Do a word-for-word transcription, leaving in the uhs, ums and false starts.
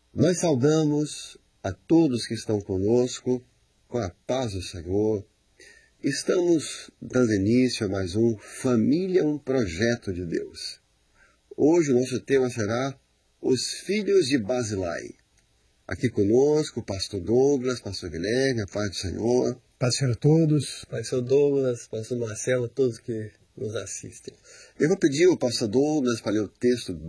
Nós saudamos a todos que estão conosco, com a paz do Senhor. Estamos dando início a mais um Família, um Projeto de Deus. Hoje o nosso tema será Os Filhos de Basilai. Aqui conosco o pastor Douglas, pastor Guilherme, a paz do Senhor. Paz do Senhor a todos. Pastor Douglas, pastor Marcelo, todos que nos assistem. Eu vou pedir ao pastor Douglas para ler o texto